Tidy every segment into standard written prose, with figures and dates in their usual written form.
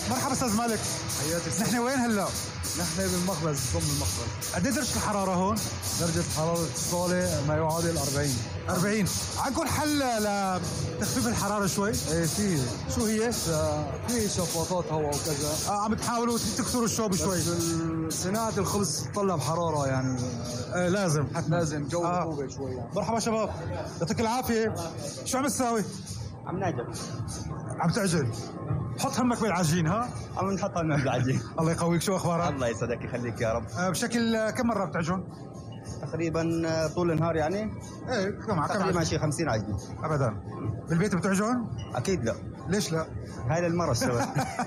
مرحبا استاذ مالك. حياتي. نحن وين هلا؟ نحن بالمخبز، ضمن المخبز. قد ايه درجة الحرارة هون؟ درجة حرارة الصالة ما يعادل 40. 40. عندكم حل لتخفيف الحرارة شوي؟ ايه في. شو هي؟ في شفاطات هواء وكذا. عم تحاولوا تكسروا الشوب شوي. صناعة الخبز تتطلب حرارة يعني. لازم حتما. لازم جو رطوبة شوي يعني. مرحبا شباب، يعطيك العافية. شو عم تساوي؟ عم نعجب. عم تعجل. حط همك بالعجين. ها؟ عم نحط همك بالعجين. الله يقويك. شو اخبارك؟ الله يسعدك يخليك يا رب. بشكل كم مرة بتعجن؟ تقريبا طول النهار يعني. ايه كم تقريبا شي 50 عجنة. ابدا. بالبيت بتعجن؟ اكيد لا. ليش لا؟ هاي للمرة السبب.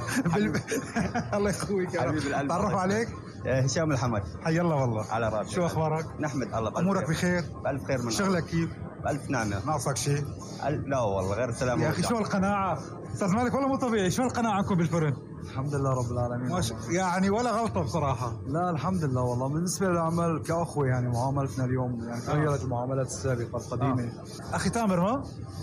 الله يقويك يا رب. حبيب القلب. تعرف عليك؟ هشام الحمد. حي الله والله. على راسي. شو اخبارك؟ نحمد الله بألف امورك خير. بخير؟ بألف خير من شغلك كيف؟ بألف نعمة. ناقصك شيء؟ لا والله غير السلامة. يا اخي شو القناعة؟ استاذ مالك والله مو طبيعي. شو القناعة عندكم بالفرن؟ الحمد لله رب العالمين. يعني ولا غلطة بصراحة. لا الحمد لله والله. بالنسبة للعمل كأخوة يعني معاملتنا اليوم يعني تغيرت المعاملات السابقة القديمة. اخي تامر. ما؟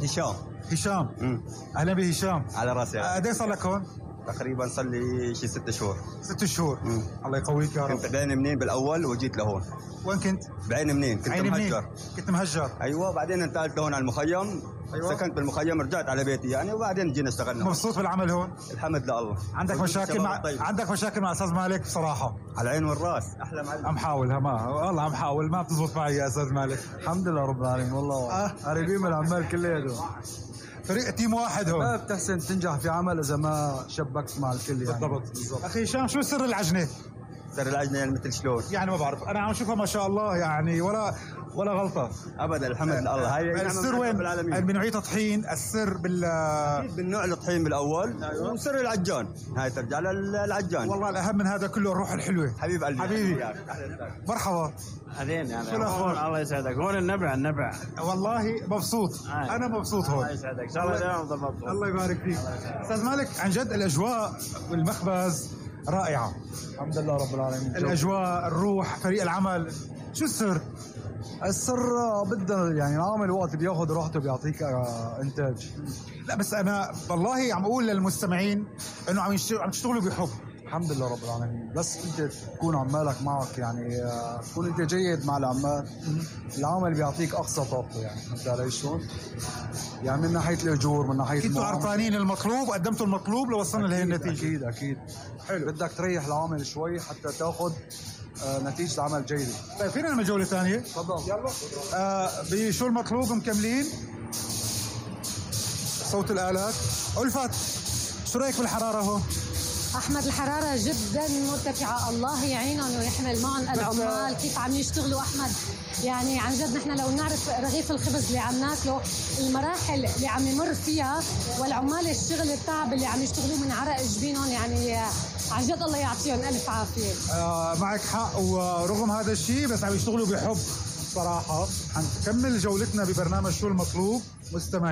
هشام. اهلا بهشام. على راسي. قد ايه صار لك هون؟ تقريبا صار لي شي 6 شهور. 6 شهور. الله يقويك يا رب. كنت بعين منين بالاول وجيت لهون. وين كنت؟ بعين منين كنت مهجر. كنت مهجر. ايوه بعدين انتقلت لهون على المخيم. أيوة. سكنت بالمخيم رجعت على بيتي يعني وبعدين جينا اشتغلنا. مبسوط بالعمل هون؟ الحمد لله. عندك مشاكل مع عندك مشاكل مع استاذ مالك بصراحه؟ على العين والراس. احلى معلم. عم حاول. والله عم حاول. ما بتزبط معي يا استاذ مالك. الحمد لله رب العالمين والله. قريبين من العمال كلياتهم. فريق تيم واحد هون. ما بتحسن تنجح في عمل اذا ما شبكت مع الكل يعني. بالضبط. اخي هشام شو سر العجنه؟ سر العجنه يعني مثل شلون؟ يعني ما بعرف. انا عم اشوفها ما شاء الله يعني ولا غلطه ابدا. الحمد لله. هاي السر وين؟ بنوعيه طحين. السر بالنوع الطحين بالاول. أيوة. وسر العجان هاي ترجع للعجان. والله الاهم من هذا كله الروح الحلوه. حبيب قلبي. حبيبي. مرحبا. اهلين يعني. شو الاخبار؟ الله يسعدك. هون النبع. والله مبسوط. انا مبسوط هون. الله يسعدك. ان شاء الله دائما ضبط. الله يبارك فيك. استاذ مالك عن جد الاجواء والمخبز رائعه. الحمد لله رب العالمين. الاجواء، الروح، فريق العمل. شو السر؟ السر بدنا يعني العامل وقت بياخذ راحته بيعطيك انتاج. لا بس انا والله عم اقول للمستمعين انه عم تشتغلوا بحب. الحمد لله رب العالمين. بس انت تكون عمالك معك يعني تكون انت جيد مع العمال. العامل بيعطيك اقصى طاقته يعني. فهمت علي شلون؟ يعني من ناحيه الاجور، من ناحيه كنتوا عرفانين المطلوب وقدمتوا المطلوب لوصلنا لهي النتيجه. اكيد. حلو. بدك تريح العامل شوي حتى تاخذ نتيجه عمل جيده. طيب فينا نعمل جوله ثانيه؟ تفضل. يلا. بشو المطلوب مكملين؟ صوت الالات. ألفت شو رايك بالحراره هون؟ احمد الحراره جدا مرتفعه. الله يعينهم ويحمل معهم العمال كيف عم يشتغلوا احمد. يعني عن جد نحن لو نعرف رغيف الخبز اللي عم ناكله، المراحل اللي عم يمر فيها، والعمال الشغل التعب اللي عم يشتغلوه من عرق جبينهم، يعني عن جد الله يعطيهم الف عافيه. معك حق. ورغم هذا الشيء بس عم يشتغلوا بحب صراحه. حنكمل جولتنا ببرنامج شو المطلوب. مستمعين.